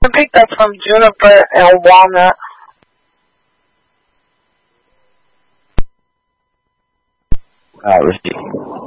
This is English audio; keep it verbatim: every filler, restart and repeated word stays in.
I picked up some juniper and walnut. Uh, receipt.